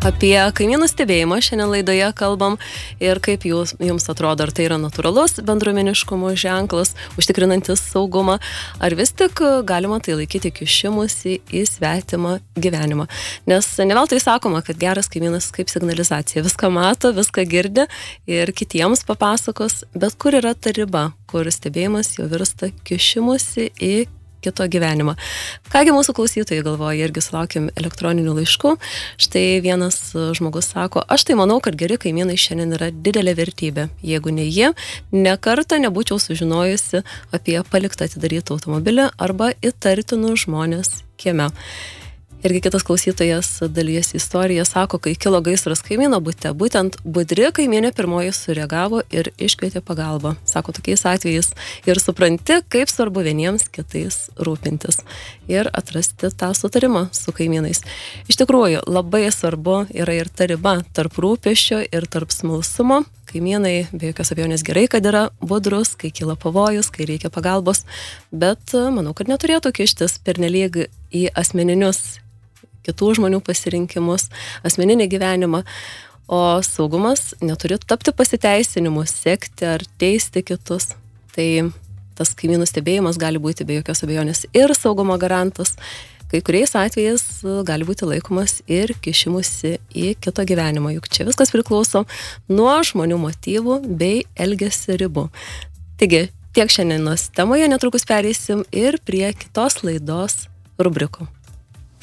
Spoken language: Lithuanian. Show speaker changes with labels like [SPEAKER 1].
[SPEAKER 1] Apie kaimynų stebėjimą šiandien laidoje kalbam ir kaip jums atrodo, ar tai yra natūralus bendruomeniškumo ženklas, užtikrinantis saugumą, ar vis tik galima tai laikyti kišimusi į svetimą gyvenimą. Nes ne veltui sakoma, kad geras kaimynas kaip signalizacija viską mato, viską girdi ir kitiems papasakos, bet kur yra ta riba, kur stebėjimas jau virsta kišimusi į kito gyvenimą. Kągi mūsų klausytojai galvoja, irgi sulaukėm elektroninių laiškų. Štai vienas žmogus sako, aš tai manau, kad geri kaimynai šiandien yra didelė vertybė. Jeigu ne jie, ne kartą nebūčiau sužinojusi apie paliktą atidarytą automobilį arba įtartinų žmonės kieme. Irgi kitas klausytojas dalyjasi istoriją, sako, kai kilo gaisras kaimyno bute, būtent budri kaimynė pirmoji sureagavo ir iškvietė pagalbą. Sako, tokiais atvejais ir supranti, kaip svarbu vieniems kitais rūpintis ir atrasti tą sutarimą su kaimynais. Iš tikrųjų, labai svarbu yra ir ta riba tarp rūpesčio ir tarp smalsumo. Kaimynai, be jokios abejonės gerai, kad yra budrus, kai kyla pavojus, kai reikia pagalbos, bet manau, kad neturėtų kištis pernelyg į asmeninius kitų žmonių pasirinkimus, asmeninį gyvenimą, o saugumas neturi tapti pasiteisinimu, sekti ar teisti kitus. Tai tas kaimynų stebėjimas gali būti be jokios abejonės ir saugumo garantas, kai kuriais atvejais gali būti laikomas ir kišimusi į kito gyvenimą, juk čia viskas priklauso nuo žmonių motyvų bei elgesio ribų. Taigi, tiek šiandienos temoje, netrukus pereisim ir prie kitos laidos rubrikų.